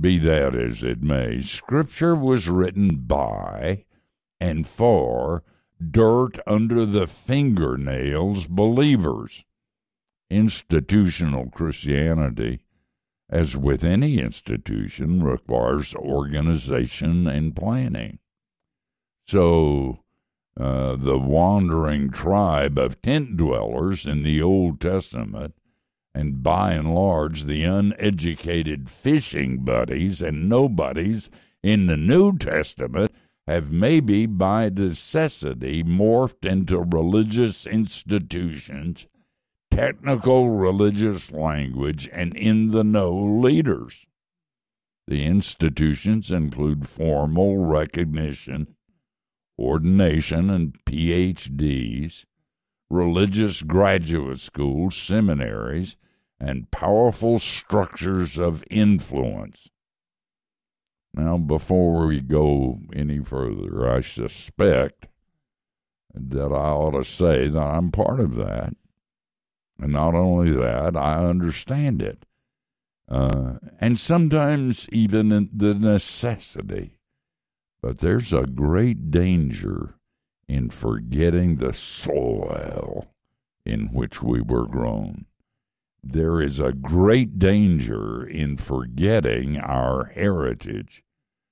Be that as it may, Scripture was written by and for dirt under the fingernails believers. Institutional Christianity, as with any institution, requires organization and planning. So, the wandering tribe of tent dwellers in the Old Testament, and by and large the uneducated fishing buddies and nobodies in the New Testament, have maybe by necessity morphed into religious institutions, technical religious language, and in-the-know leaders. The institutions include formal recognition, ordination and PhDs, religious graduate schools, seminaries, and powerful structures of influence. Now, before we go any further, I suspect that I ought to say that I'm part of that. And not only that, I understand it. And sometimes even the necessity. But there's a great danger in forgetting the soil in which we were grown. There is a great danger in forgetting our heritage.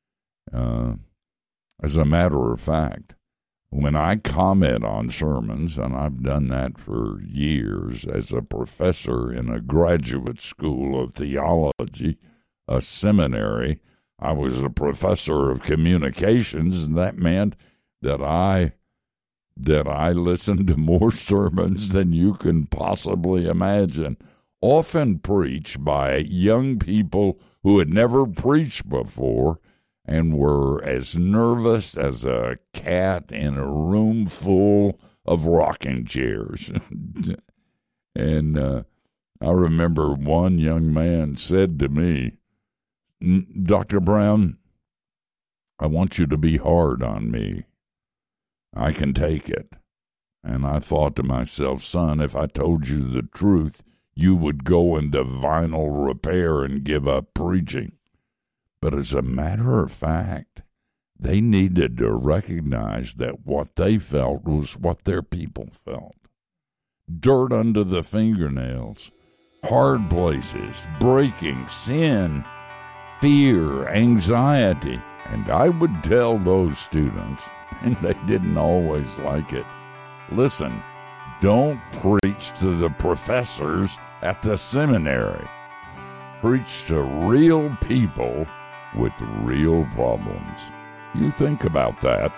As a matter of fact, when I comment on sermons, and I've done that for years as a professor in a graduate school of theology, a seminary, I was a professor of communications, and that meant that I listened to more sermons than you can possibly imagine, often preached by young people who had never preached before and were as nervous as a cat in a room full of rocking chairs. And I remember one young man said to me, "Dr. Brown, I want you to be hard on me. I can take it." And I thought to myself, "Son, if I told you the truth, you would go into vinyl repair and give up preaching." But as a matter of fact, they needed to recognize that what they felt was what their people felt. Dirt under the fingernails, hard places, breaking, sin, fear, anxiety. And I would tell those students, and they didn't always like it, listen, don't preach to the professors at the seminary. Preach to real people with real problems. You think about that.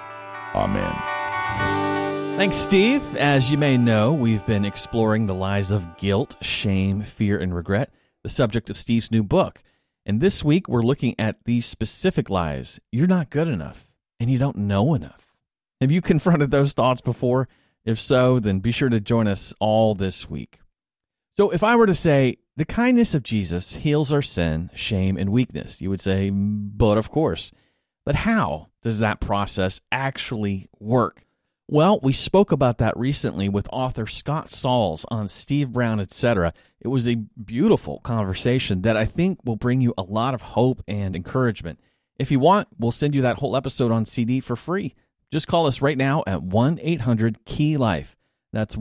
Amen. Thanks, Steve. As you may know, we've been exploring the lies of guilt, shame, fear, and regret, the subject of Steve's new book. And this week, we're looking at these specific lies. You're not good enough, and you don't know enough. Have you confronted those thoughts before? If so, then be sure to join us all this week. So if I were to say, the kindness of Jesus heals our sin, shame, and weakness, you would say, but of course. But how does that process actually work? Well, we spoke about that recently with author Scott Sauls on Steve Brown, etc. It was a beautiful conversation that I think will bring you a lot of hope and encouragement. If you want, we'll send you that whole episode on CD for free. Just call us right now at 1-800-KEY-LIFE. That's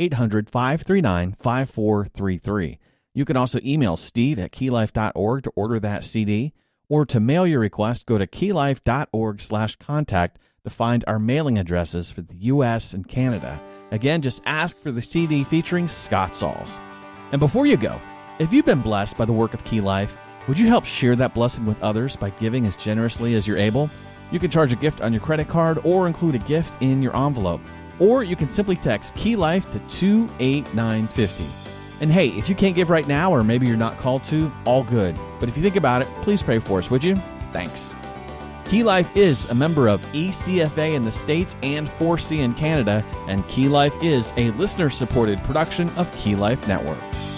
1-800-539-5433. You can also email steve@keylife.org to order that CD, or to mail your request, go to keylife.org/contact to find our mailing addresses for the U.S. and Canada. Again, just ask for the CD featuring Scott Sauls. And before you go, if you've been blessed by the work of Key Life, would you help share that blessing with others by giving as generously as you're able? You can charge a gift on your credit card or include a gift in your envelope. Or you can simply text Key Life to 28950. And hey, if you can't give right now, or maybe you're not called to, all good. But if you think about it, please pray for us, would you? Thanks. Key Life is a member of ECFA in the States and 4C in Canada, and Key Life is a listener-supported production of Key Life Network.